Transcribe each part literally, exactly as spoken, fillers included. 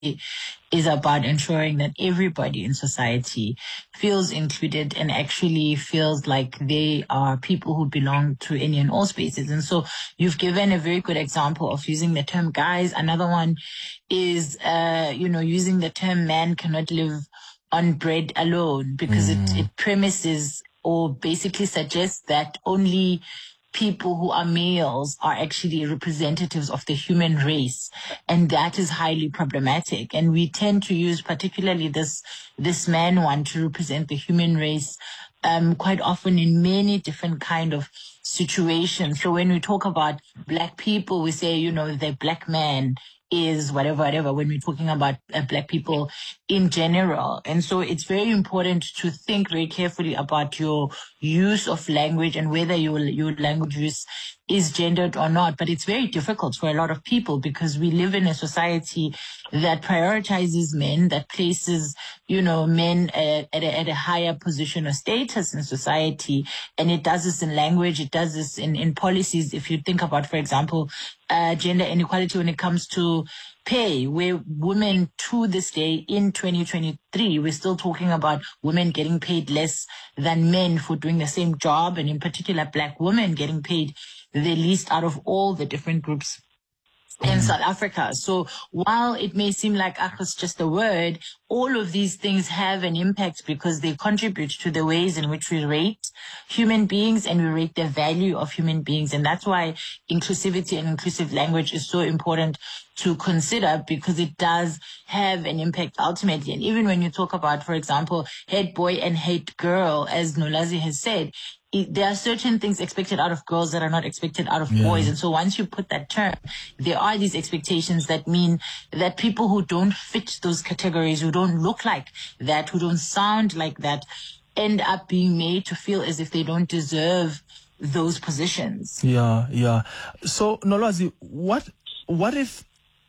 is about ensuring that everybody in society feels included and actually feels like they are people who belong to any and all spaces. And so you've given a very good example of using the term guys. Another one is, uh, you know, using the term man cannot live on bread alone, because mm. it, it premises or basically suggests that only people who are males are actually representatives of the human race. And that is highly problematic. And we tend to use particularly this, this man one to represent the human race, um, quite often in many different kind of situations. So when we talk about black people, we say, you know, the black man is whatever, whatever, when we're talking about uh, black people in general. And so it's very important to think very carefully about your use of language and whether your, your language use is gendered or not. But it's very difficult for a lot of people because we live in a society that prioritizes men, that places, you know, men at, at, a, at a higher position or status in society. And it does this in language. It does this in, in policies. If you think about, for example, uh, gender inequality when it comes to pay, where women to this day in twenty twenty-three, we're still talking about women getting paid less than men for doing the same job. And in particular, black women getting paid the least out of all the different groups in mm. South Africa. So while it may seem like ah, it's just a word, all of these things have an impact because they contribute to the ways in which we rate human beings and we rate the value of human beings. And that's why inclusivity and inclusive language is so important to consider, because it does have an impact ultimately. And even when you talk about, for example, head boy and head girl, as Nolazi has said, It, there are certain things expected out of girls that are not expected out of yeah. boys. And so once you put that term, there are these expectations that mean that people who don't fit those categories, who don't look like that, who don't sound like that, end up being made to feel as if they don't deserve those positions. Yeah, yeah. So, Nolwazi, what, what if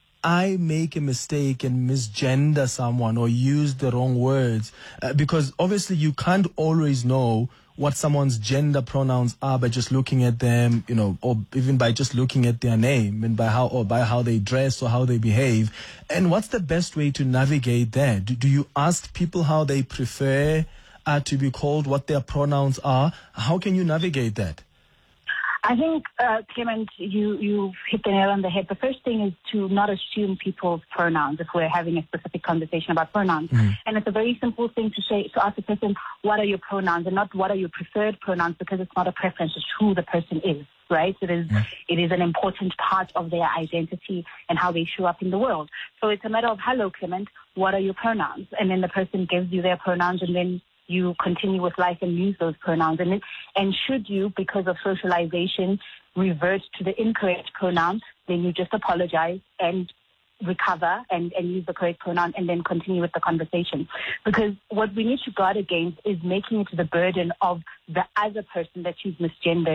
I make a mistake and misgender someone or use the wrong words? Uh, because obviously you can't always know what someone's gender pronouns are by just looking at them, you know, or even by just looking at their name and by how, or by how they dress or how they behave. And what's the best way to navigate that? Do, do you ask people how they prefer uh, to be called, what their pronouns are? How can you navigate that? I think, uh, Clement, you, you hit the nail on the head. The first thing is to not assume people's pronouns if we're having a specific conversation about pronouns. Mm. And it's a very simple thing to say, to ask the person, what are your pronouns, and not what are your preferred pronouns, because it's not a preference, it's who the person is, right? It is, mm. it is an important part of their identity and how they show up in the world. So it's a matter of, hello, Clement, what are your pronouns? And then the person gives you their pronouns, and then you continue with life and use those pronouns. And, it, and should you, because of socialization, revert to the incorrect pronoun, then you just apologize and recover and, and use the correct pronoun and then continue with the conversation. Because what we need to guard against is making it the burden of the other person that you've misgendered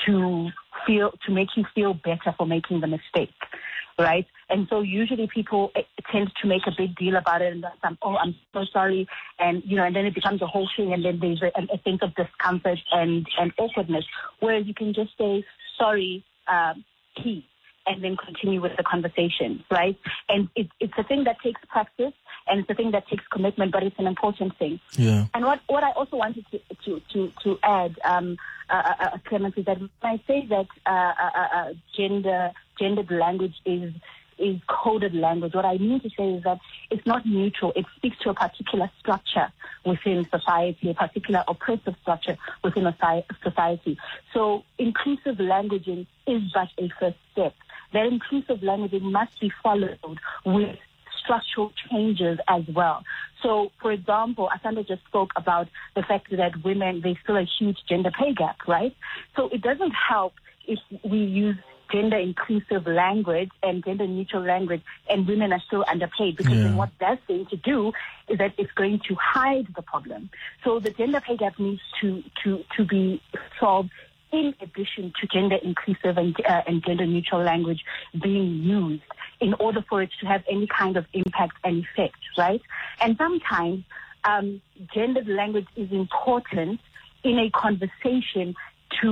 to feel, to make you feel better for making the mistake. Right? And so usually people tend to make a big deal about it and um, oh, I'm so sorry. And, you know, and then it becomes a whole thing, and then there's a, a sense of discomfort and, and awkwardness, whereas you can just say, sorry, um, he, and then continue with the conversation, right? And it, it's a thing that takes practice, and it's a thing that takes commitment, but it's an important thing. Yeah. And what, what I also wanted to, to, to, to add, um, uh, uh, Clement, is that when I say that uh, uh, uh, gender gendered language is is coded language, what I mean to say is that it's not neutral. It speaks to a particular structure within society, a particular oppressive structure within a society. So inclusive languaging is but a first step. That inclusive languaging must be followed with structural changes as well. So, for example, Asanda just spoke about the fact that women, there's still a huge gender pay gap, right? So it doesn't help if we use gender inclusive language and gender neutral language and women are still underpaid, because yeah. then what that's going to do is that it's going to hide the problem. So the gender pay gap needs to, to, to be solved in addition to gender inclusive and, uh, and gender neutral language being used in order for it to have any kind of impact and effect, right? And sometimes um, gendered language is important in a conversation to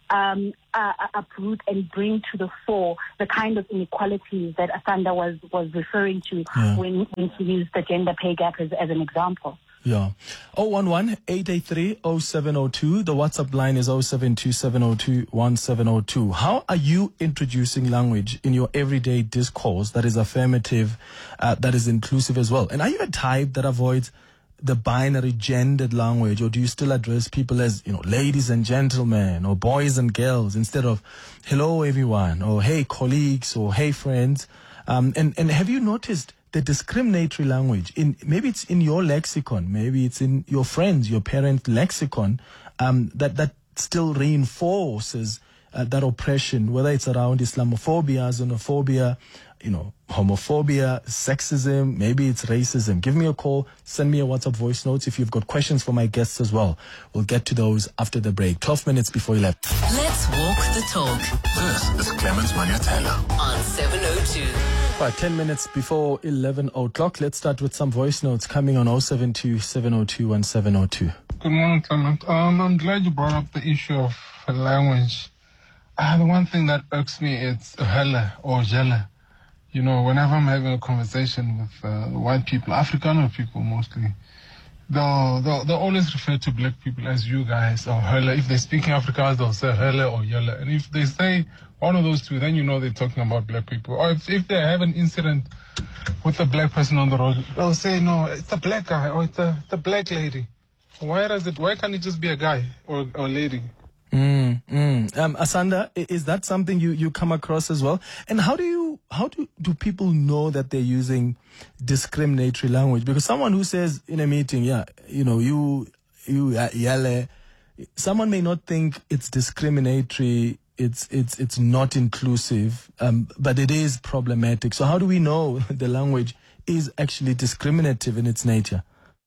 um, uh, uproot and bring to the fore the kind of inequalities that Asanda was, was referring to yeah. when, when she used the gender pay gap as, as an example. Yeah. oh one one, eight eight three, oh seven oh two. The WhatsApp line is oh seven two seven oh two, one seven oh two. How are you introducing language in your everyday discourse that is affirmative, uh, that is inclusive as well? And are you a type that avoids the binary gendered language, or do you still address people as, you know, ladies and gentlemen, or boys and girls, instead of hello everyone, or hey colleagues, or hey friends? Um, and, and have you noticed the discriminatory language in, maybe it's in your lexicon, maybe it's in your friends, your parent lexicon, um, that, that still reinforces uh, that oppression, whether it's around Islamophobia, xenophobia, you know, homophobia, sexism, maybe it's racism. Give me a call, send me a WhatsApp voice notes if you've got questions for my guests as well. We'll get to those after the break. twelve minutes before eleven. Let's walk the talk. This is Clemens Manyatela on seven oh two. Right, ten minutes before eleven o'clock. Let's start with some voice notes coming on oh seven two, seven oh two, one seven oh two. Good morning, Clement. Um, I'm glad you brought up the issue of language. Uh, the one thing that irks me is hella or jella. You know, whenever I'm having a conversation with uh, white people, Afrikaner people mostly, they'll, they'll, they'll always refer to black people as you guys or hella. If they're speaking Afrikaans, they'll say hella or yella. And if they say one of those two, then you know they're talking about black people. Or if, if they have an incident with a black person on the road, they'll say, no, it's a black guy or it's a, it's a black lady. Why does it? Why can't it just be a guy or or lady? Mm, mm. Um, Asanda, is that something you, you come across as well? And how do you how do do people know that they're using discriminatory language? Because someone who says in a meeting, yeah, you know, you you uh, yell, someone may not think it's discriminatory. It's it's it's not inclusive, um, but it is problematic. So how do we know the language is actually discriminative in its nature?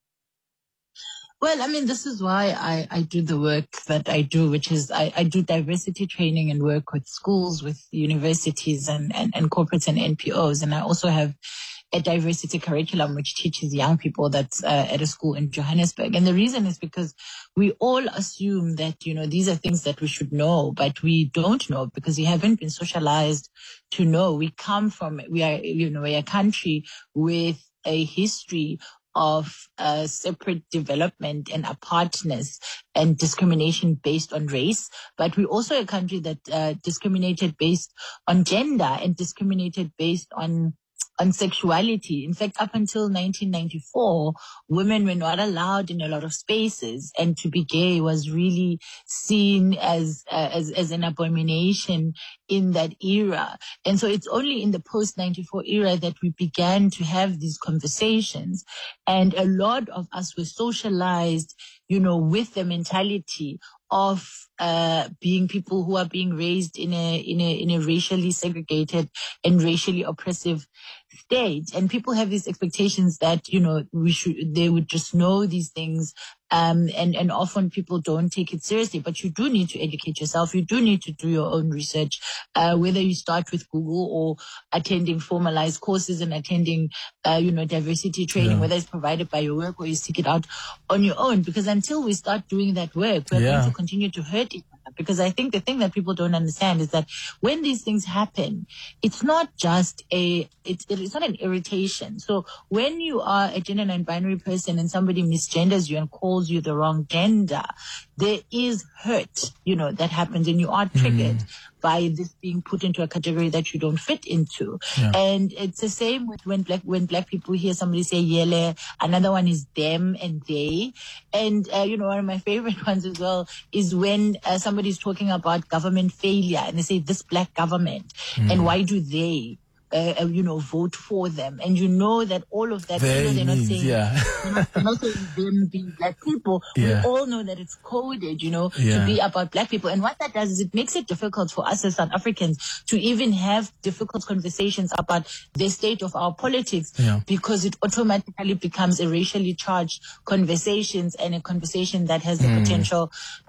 Well, I mean, this is why I, I do the work that I do, which is I, I do diversity training and work with schools, with universities and, and, and corporates and N P Os. And I also have a diversity curriculum which teaches young people that's uh, at a school in Johannesburg. And the reason is because we all assume that, you know, these are things that we should know, but we don't know because we haven't been socialized to know. We come from, we are, you know, we're a country with a history of uh, separate development and apartness and discrimination based on race. But we're also a country that uh, discriminated based on gender and discriminated based on on sexuality. In fact, up until nineteen ninety-four, women were not allowed in a lot of spaces, and to be gay was really seen as uh, as, as an abomination in that era. And so it's only in the post ninety-four era that we began to have these conversations. And a lot of us were socialized, you know, with the mentality of uh being people who are being raised in a in a in a racially segregated and racially oppressive state. And people have these expectations that, you know, we should they would just know these things. Um, and, and often people don't take it seriously, but you do need to educate yourself. You do need to do your own research, uh, whether you start with Google or attending formalized courses and attending, uh, you know, diversity training, yeah. whether it's provided by your work or you seek it out on your own. Because until we start doing that work, we're yeah. going to continue to hurt each other. Because I think the thing that people don't understand is that when these things happen, it's not just a, it's, it's not an irritation. So when you are a gender non-binary person and somebody misgenders you and calls you the wrong gender, there is hurt, you know, that happens and you are triggered mm. by this being put into a category that you don't fit into. Yeah. And it's the same with when black, when black people hear somebody say yele, another one is them and they. And, uh, you know, one of my favorite ones as well is when uh, somebody's talking about government failure and they say this black government mm. and why do they Uh, you know, vote for them. And you know that all of that, they you know, they're not means, saying, yeah. they're, not, they're not saying them being black people. Yeah. We all know that it's coded, you know, yeah. to be about black people. And what that does is it makes it difficult for us as South Africans to even have difficult conversations about the state of our politics yeah. because it automatically becomes a racially charged conversations and a conversation that has the mm. potential to be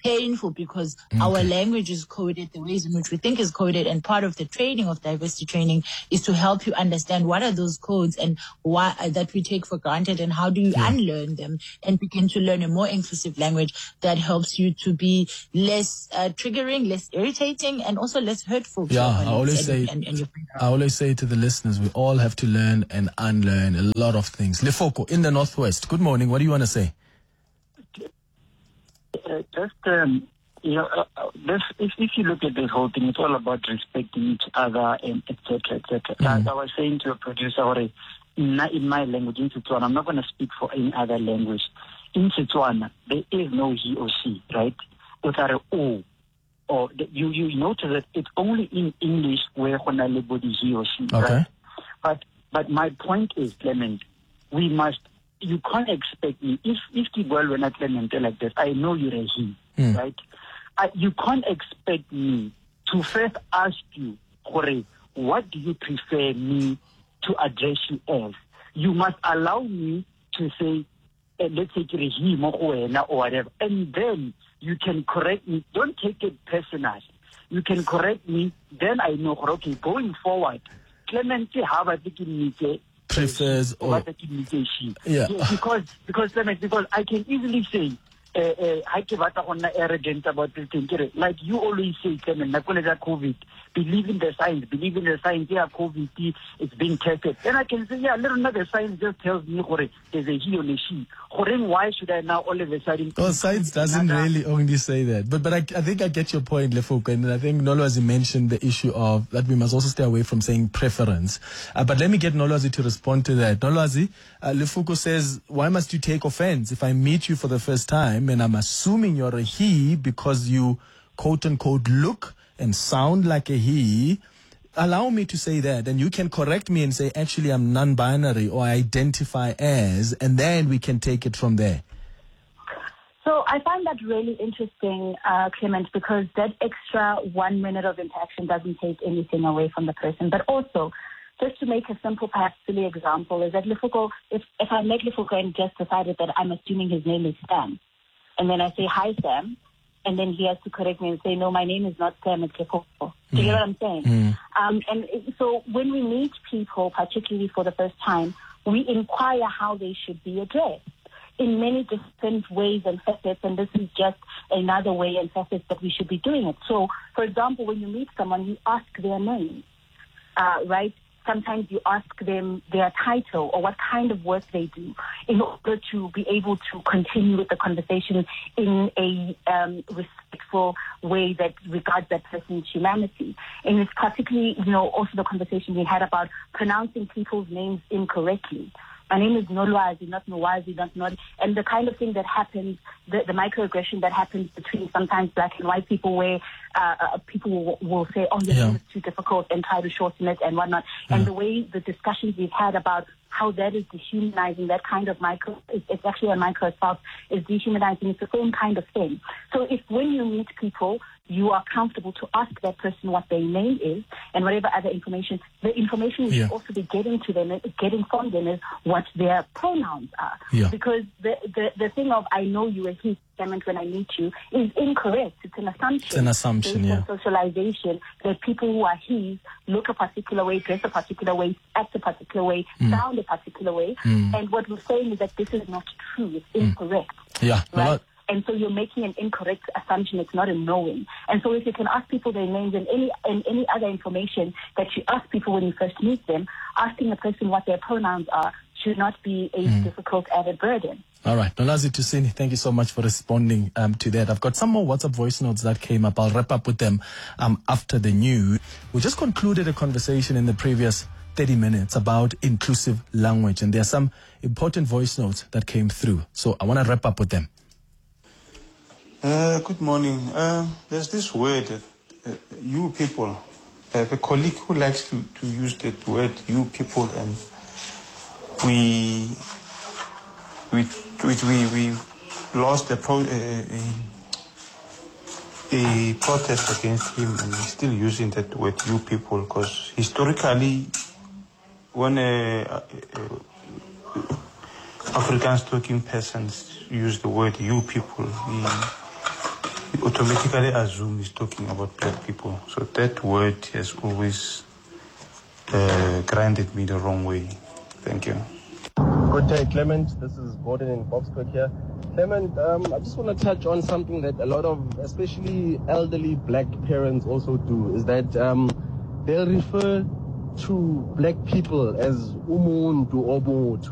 painful because Okay. our language is coded the ways in which we think is coded, and part of the training of diversity training is to help you understand what are those codes and why uh, that we take for granted, and how do you Yeah. unlearn them and begin to learn a more inclusive language that helps you to be less uh, triggering, less irritating, and also less hurtful. to Yeah, your I always audience say, and, and, and your I always say to the listeners, we all have to learn and unlearn a lot of things. Lefoko in the Northwest. Good morning. What do you want to say? Uh, just um, you know, uh, uh, this, if, if you look at this whole thing, it's all about respecting each other and et cetera, et cetera. Mm. As I was saying to a producer, already, in, in my language, in Setswana, I'm not going to speak for any other language. In Setswana, there is no he or she, right? It's a o. Or the, you you notice that it's only in English where body he or she, Okay. right? But but my point is, Clement, we must. You can't expect me if if the girl when I Clement like this. I know you're a he, Mm. right? I, you can't expect me to first ask you, Jorge, what do you prefer me to address you as? You must allow me to say, uh, let's say you're a he or whatever, and then you can correct me. Don't take it personal. You can correct me. Then I know, okay, going forward, Clement Prefers or yeah. Yes, because because Clement, because I can easily say, uh, uh, arrogant about this thing. Like you always say, Clement, COVID, believe in the science, believe in the science. Yeah, COVID is being tested. Then I can say, yeah, little not the science just tells me there's a he or a she. Why should I now all of a sudden? Well, science doesn't really only say that. But but I, I think I get your point, Lefoko. And I think Nolwazi mentioned the issue of that we must also stay away from saying preference. Uh, but let me get Nolwazi to respond to that. Nolwazi, uh, Lefoko says, why must you take offense if I meet you for the first time and I'm assuming you're a he because you quote unquote look and sound like a he? Allow me to say that, and you can correct me and say, actually, I'm non-binary or I identify as, and then we can take it from there. So I find that really interesting, uh, Clement, because that extra one minute of interaction doesn't take anything away from the person. But also, just to make a simple, perhaps silly example, is that Lefoko, if, if I met Lefoko and just decided that I'm assuming his name is Sam, and then I say, hi, Sam, and then he has to correct me and say, no, my name is not Sam, it's Lefoko. Do you Mm. get what I'm saying? Mm. Um, and it- so when we meet people, particularly for the first time, we inquire how they should be addressed in many different ways and facets, and this is just another way and facets that we should be doing it. So, for example, when you meet someone, you ask their name, uh, right? Sometimes you ask them their title or what kind of work they do in order to be able to continue with the conversation in a um, respectful way that regards that person's humanity. And it's particularly, you know, also the conversation we had about pronouncing people's names incorrectly. My name is Nolwazi, not Nwazi, not Nod. And the kind of thing that happens, the, the microaggression that happens between sometimes black and white people where uh, uh, people will, will say, oh, your Yeah. name is too difficult and try to shorten it and whatnot. Yeah. And the way the discussions we've had about how that is dehumanizing, that kind of micro, it's, it's actually a micro itself, is dehumanizing. It's the same kind of thing. So if when you meet people, you are comfortable to ask that person what their name is and whatever other information, the information you Yeah. should also be getting to them, getting from them is what their pronouns are. Yeah. Because the, the, the thing of I know you as he when I meet you is incorrect. It's an assumption. It's an assumption, based yeah. on socialization that people who are he look a particular way, dress a particular way, act a particular way, sound a particular way. Mm. And what we're saying is that this is not true. It's incorrect. Yeah. No, Right? no, And so you're making an incorrect assumption. It's not a knowing. And so if you can ask people their names and any and any other information that you ask people when you first meet them, asking a person what their pronouns are should not be a difficult added burden. All right. Nolwazi Tusini, thank you so much for responding um, to that. I've got some more WhatsApp voice notes that came up. I'll wrap up with them um, after the news. We just concluded a conversation in the previous thirty minutes about inclusive language, and there are some important voice notes that came through. So I want to wrap up with them. Uh, good morning. Uh, there's this word, uh, you people. I have a colleague who likes to, to use that word, you people, and we we we we, we lost a, pro, uh, a a protest against him, and he's still using that word, you people, because historically, when uh, uh, African-speaking persons use the word you people, we we automatically assume he's talking about black people. So that word has always uh, grinded me the wrong way. Thank you. Good day, Clement. This is Gordon in Boxburg here. Clement, um, I just want to touch on something that a lot of, especially elderly black parents also do, is that um, they'll refer to black people as umuntu obotu.